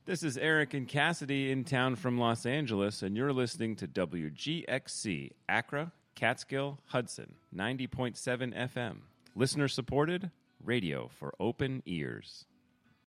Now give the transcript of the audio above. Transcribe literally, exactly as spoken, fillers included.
This is Eric and Cassidy in town from Los Angeles, and you're listening to W G X C, Accra, Catskill, Hudson, ninety point seven F M. Listener-supported, radio for open ears.